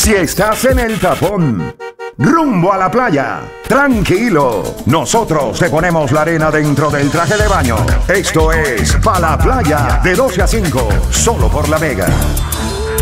Si estás en el tapón, rumbo a la playa, tranquilo, nosotros te ponemos la arena dentro del traje de baño. Esto es Pa' la Playa, de 12 a 5, solo por La Mega.